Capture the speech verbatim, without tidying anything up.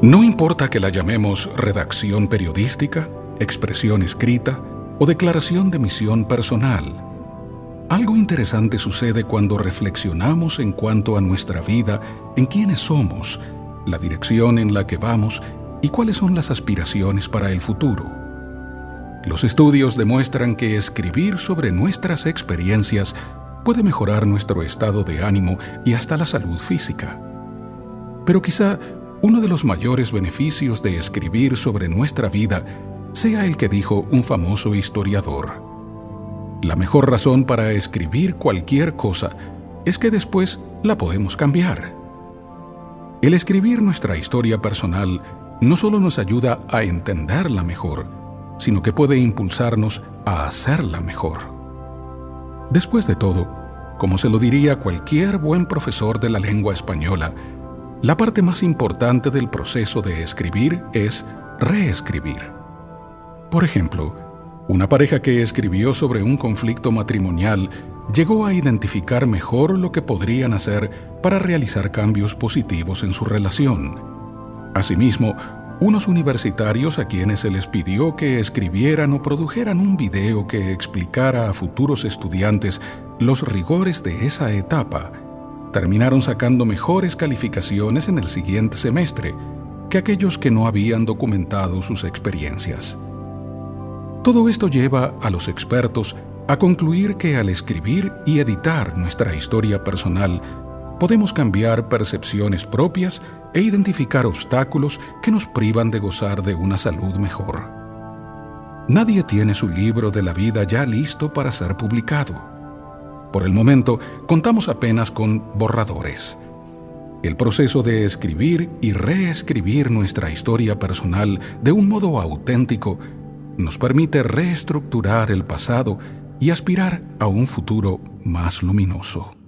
No importa que la llamemos redacción periodística, expresión escrita o declaración de misión personal. Algo interesante sucede cuando reflexionamos en cuanto a nuestra vida, en quiénes somos, la dirección en la que vamos y cuáles son las aspiraciones para el futuro. Los estudios demuestran que escribir sobre nuestras experiencias puede mejorar nuestro estado de ánimo y hasta la salud física. Pero quizá uno de los mayores beneficios de escribir sobre nuestra vida sea el que dijo un famoso historiador. La mejor razón para escribir cualquier cosa es que después la podemos cambiar. El escribir nuestra historia personal no solo nos ayuda a entenderla mejor, sino que puede impulsarnos a hacerla mejor. Después de todo, como se lo diría cualquier buen profesor de la lengua española, la parte más importante del proceso de escribir es reescribir. Por ejemplo, una pareja que escribió sobre un conflicto matrimonial llegó a identificar mejor lo que podrían hacer para realizar cambios positivos en su relación. Asimismo, unos universitarios a quienes se les pidió que escribieran o produjeran un video que explicara a futuros estudiantes los rigores de esa etapa, terminaron sacando mejores calificaciones en el siguiente semestre que aquellos que no habían documentado sus experiencias. Todo esto lleva a los expertos a concluir que al escribir y editar nuestra historia personal, podemos cambiar percepciones propias e identificar obstáculos que nos privan de gozar de una salud mejor. Nadie tiene su libro de la vida ya listo para ser publicado. Por el momento, contamos apenas con borradores. El proceso de escribir y reescribir nuestra historia personal de un modo auténtico nos permite reestructurar el pasado y aspirar a un futuro más luminoso.